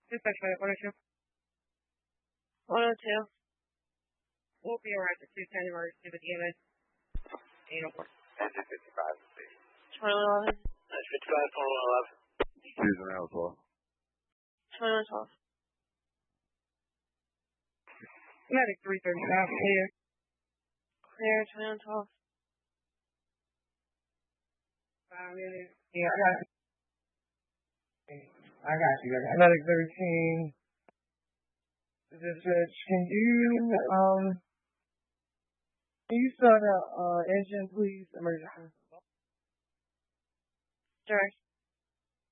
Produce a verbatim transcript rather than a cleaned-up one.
Dispatch medic, one oh two. one oh two. We'll be arrived at two ten emergency with E M S. eight oh four. Engine fifty-five, please. twenty-one eleven. That's fifty-five, twenty-one eleven. Susan Reynolds, twelve. twenty-one twelve. Medic three thirty-five, clear. Clear, twenty-one twelve. Five minutes. Yeah, I got it. I got you. I got Medic thirteen. Dispatch, can you, um, can you start a, uh, engine, please? Emergency. Direct.